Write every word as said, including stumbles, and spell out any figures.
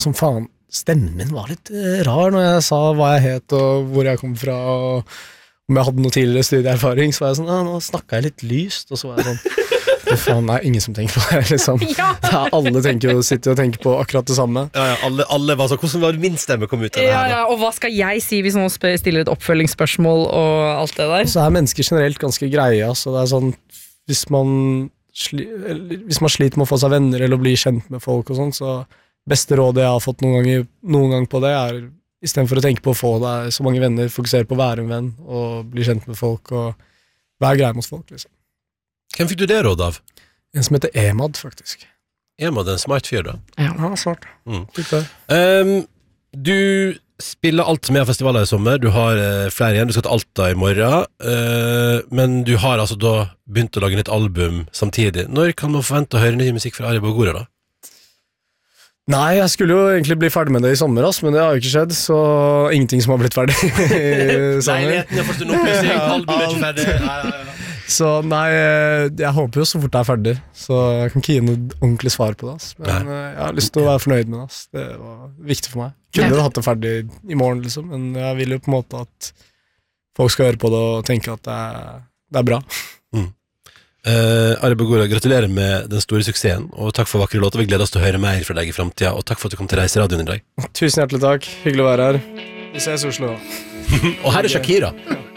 som faen, stemmen min var litt eh, rar når jeg sa hva jeg het og hvor jeg kom fra og om jeg hadde noe tidligere studieerfaring, så var jeg sånn, ah, nå snakket jeg litt lyst, og så var jeg sånn, det faen, nei, ingen som tenker på det, liksom. Ja. Ja, alle tenker jo, sitter og tenker på akkurat det samme. Ja, ja, alle, alle var sånn, hvordan var det min stemme kom ut av det ja, her? Ja, og hva skal jeg si hvis noen spør, stiller et oppfølgingsspørsmål og alt det der? Så er mennesker generelt ganske greie, så det er sånn, hvis man, sli, eller, hvis man sliter med å få seg venner eller å bli kjent med folk og sånn, så beste rådet jeg har fått noen gang, noen gang på det er, i stedet for å tenke på å få deg så mange venner, fokusere på å være en venn og bli kjent med folk og være grei mot folk, liksom. Hvem fikk du det råd av? En som heter Emad, faktisk. Emad, en smart fyr da? Ja, ja smart. Mm. Um, du spiller alt som er festivaler i sommer, du har uh, flere igjen, du skal til Alta i morgen, uh, men du har altså da begynt å lage nytt album samtidig. Når kan man forvente å høre ny musikk fra Ari Bogora da? Nei, jeg skulle jo egentlig bli ferdig med det i sommer, ass, men det har jo ikke skjedd, så ingenting som har blitt ferdig i sommer. Leiligheten har fått en oppussing, albumet er ikke ferdig. Ja, ja, ja. Så nei, jeg håper jo så fort det er ferdig, så jeg kan ikke gi noe ordentlig svar på det, ass. Men nei. Jeg har lyst til å være fornøyd med det, ass. Det var viktig for meg. Kunne ja. hatt det ferdig i morgen, liksom, men jeg vil jo på en måte at folk skal høre på det og tenke at det er, det er bra. Mm. Uh, Ari Bogora, gratulerer med den store suksessen, og takk for vakre låter. Vi gleder oss til å høre mer fra deg i fremtiden, og takk for at du kom til Reiseradioen i dag. Tusen hjertelig takk, hyggelig å være her. Vi ses i Oslo. Og her er Shakira.